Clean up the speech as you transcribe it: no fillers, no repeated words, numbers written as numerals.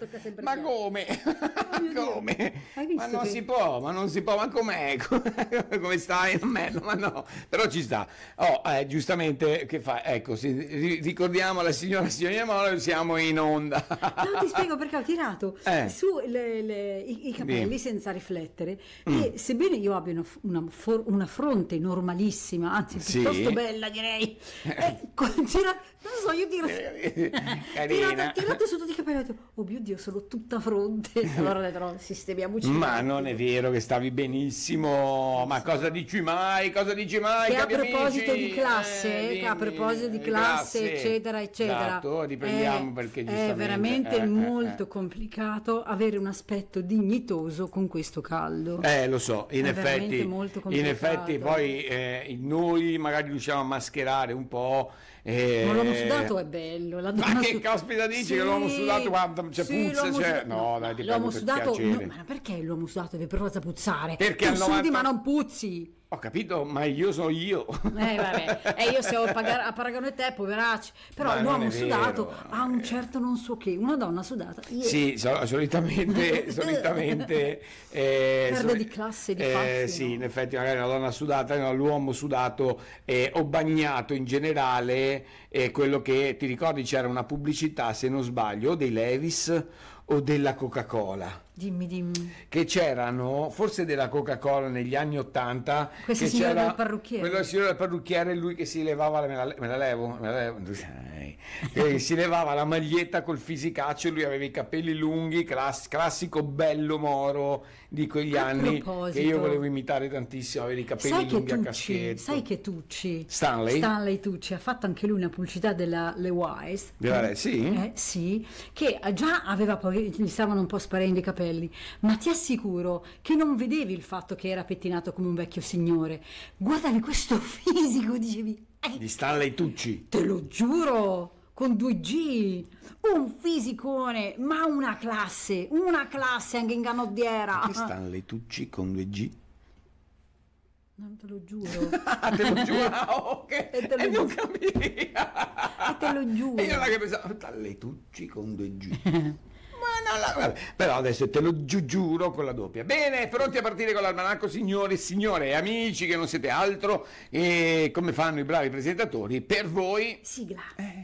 tocca sempre Ma piangere. come? mio Dio. Come? Hai visto Ma non che- si può, ma com'è? Come stai? Ma no, però ci sta. Giustamente, che fa? Ecco, ricordiamo la signorina Moro, siamo in onda. No, ti spiego perché ho tirato su i capelli Sì. senza riflettere e sebbene io abbia una fronte normalissima, anzi Sì. piuttosto bella direi, non so, io Carina. tirato su tutti i capelli e ho detto, oh mio Dio, sono tutta fronte. Allora ho detto, no, sistemiamoci. Ma non è vero che stavi benissimo, ma cosa dici mai? Cosa dici mai? Che a cari proposito amici? di classe, che a Dimmi, proposito di classe, eccetera, eccetera. Esatto, riprendiamo perché È giustamente veramente molto complicato avere un aspetto dignitoso con questo caldo. Lo so, in È veramente effetti, molto in complicato. effetti poi noi magari riusciamo a mascherare un po'. Ma l'uomo sudato è bello. Ma che caspita dici che l'uomo sudato quando c'è puzza? l'uomo C'è? sudato- No, dai, ti l'uomo prego, per sudato, piacere. ma perché l'uomo sudato deve per forza puzzare? Perché tu al sudi 90 ma non puzzi. Ho capito, ma io sono io. Vabbè, io se ho a paragone te, poveracci. Però Ma non l'uomo è sudato vero, ha un certo non so che. Una donna sudata. Sì, solitamente Perde di classe, di fascino. sì, in effetti magari una donna sudata, no, l'uomo sudato o bagnato in generale è quello che, ti ricordi, c'era una pubblicità, se non sbaglio, o dei Levi's o della Coca-Cola, Dimmi. che c'erano, forse della Coca-Cola negli anni '80, Questo che signore c'era del parrucchiere. quello signore del parrucchiere, lui che si levava, me la levo, che si levava la maglietta col fisicaccio, lui aveva i capelli lunghi, classico bello moro di quegli A anni proposito, che io volevo imitare tantissimo, avere i capelli lunghi a caschetto. Sai che Tucci, Stanley Tucci ha fatto anche lui una pubblicità della Levi's. Sì? Sì, che già aveva poi, gli stavano un po' sparendo i capelli, ma ti assicuro che non vedevi il fatto che era pettinato come un vecchio signore. Guardavi questo fisico, dicevi, Di Stanley Tucci. te lo giuro, con 2G, un fisicone, ma una classe anche in canottiera. Che Stanley Tucci con 2G? Non te lo giuro. Te lo giuro, ok. E te lo non giuro. capivo. E te lo giuro. E io non che pensavo, Stanley Tucci con 2G. Vabbè, però adesso te lo giuro con la doppia. Bene, pronti a partire con l'almanacco, signore e signore e amici che non siete altro, e come fanno i bravi presentatori, per voi Sigla.